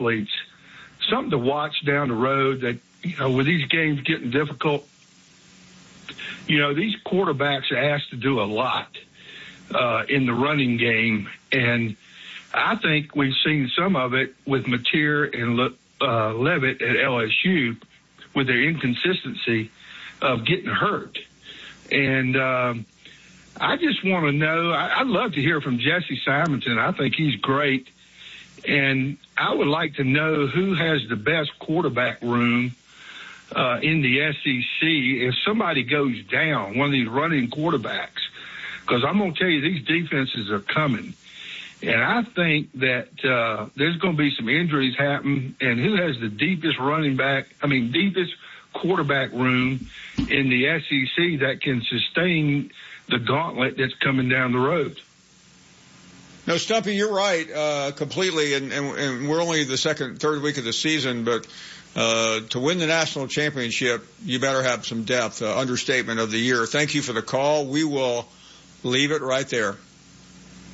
athletes, something to watch down the road that, with these games getting difficult, these quarterbacks are asked to do a lot in the running game. And I think we've seen some of it with Mateer and Levitt at LSU with their inconsistency of getting hurt. And I just want to know, I'd love to hear from Jesse Simonton. I think he's great. And I would like to know who has the best quarterback room in the SEC if somebody goes down, one of these running quarterbacks. Because I'm going to tell you, these defenses are coming. And I think that there's going to be some injuries happen. And who has the deepest deepest quarterback room in the SEC that can sustain the gauntlet that's coming down the road? No, Stumpy, you're right, completely. And we're only the third week of the season, but to win the national championship, you better have some depth. Understatement of the year. Thank you for the call. We will leave it right there.